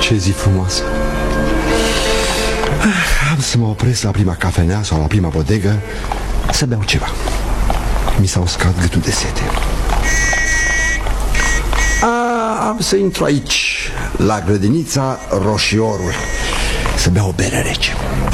Ce zi frumoasă. Am să mă opresc la prima cafenea sau la prima bodegă să beau ceva. Mi s-a uscat gâtul de sete. Am să intru aici, la grădinița Roșiorul, să beau o bere rece.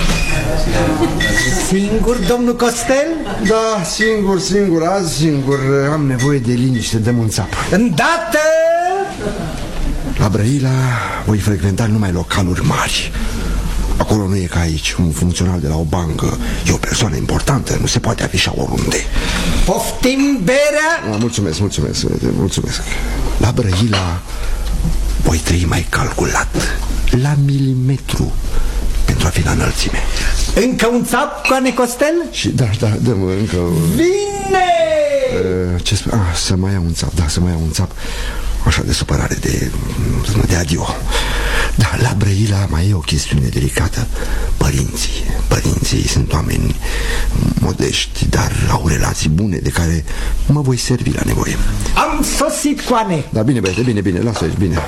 Singur, domnul Costel? Da, singur, azi singur. Am nevoie de liniște, dăm un țap. Îndată! La Brăila voi frecventa numai localuri mari. Acolo nu e ca aici, un funcționar de la o bancă. E o persoană importantă, nu se poate afișa oriunde. Poftim berea? Mulțumesc. La Brăila voi trăi mai calculat, la milimetru, pentru a fi la înălțime. Încă un țap, coane Costel? Și da, dăm încă... Vine! Ce spune? Să mai iau un țap, să mai iau un țap. Așa de supărare, de adio. Da, la Brăila mai e o chestiune delicată. Părinții sunt oameni modești, dar au relații bune de care mă voi servi la nevoie. Am sosit, coane. Da, bine, băiete, bine, lasă aici, bine.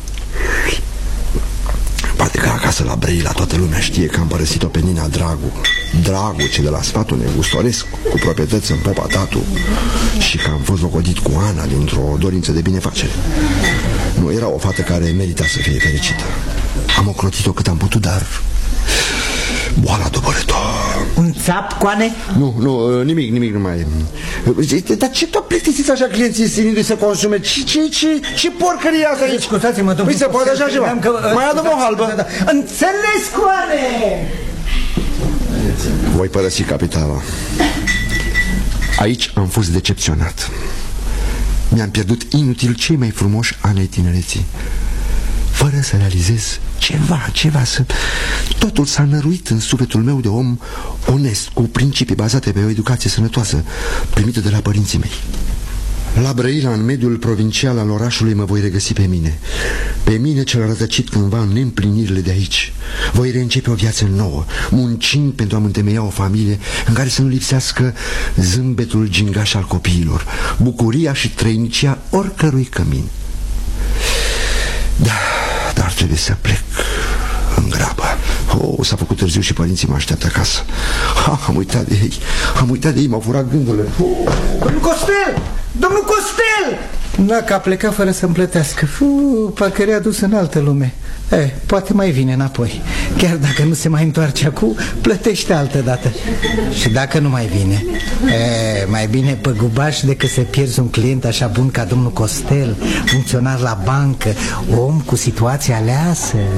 Poate că acasă la Brăila toată lumea știe că am părăsit-o pe Nina Dragu, ce de la sfatul negustoresc, cu proprietăți în Popa Tatu, și că am fost logodit cu Ana dintr-o dorință de binefacere. Nu era o fată care merita să fie fericită. Am ocrotit-o cât am putut, dar boala doborât-o. Un țap, coane? Nu, nimic nu mai. Dar ce tot plictisiți așa clienții silindu-i să consume? Ce porcărie asta aici? Scuzați-mă, domnul. Se poate așa ceva? Mai adă o halbă. Da. Înțeles, coane! Voi părăsi capitala. Aici am fost decepționat. Mi-am pierdut inutil cei mai frumoși ani ai tinereții, fără să realizez ceva Totul s-a năruit în sufletul meu de om onest, cu principii bazate pe o educație sănătoasă primită de la părinții mei. La Brăila, în mediul provincial al orașului, mă voi regăsi pe mine. Pe mine cel rătăcit cândva în neîmplinirile de aici. Voi reîncepe o viață nouă, muncind pentru a-mi întemeia o familie în care să nu lipsească zâmbetul gingaș al copiilor, bucuria și trăinicia oricărui cămin. Da, dar trebuie să plec în grabă. S-a făcut târziu și părinții mă așteaptă acasă. Am uitat de ei, m-au furat gândurile. Domnul Costel! Dacă a plecat fără să-mi plătească, parcă a dus în altă lume. Poate mai vine înapoi. Chiar dacă nu se mai întoarce acum, plătește altă dată. Și dacă nu mai vine, mai bine păgubaș decât să pierzi un client așa bun ca domnul Costel, funcționar la bancă, om cu situație aleasă.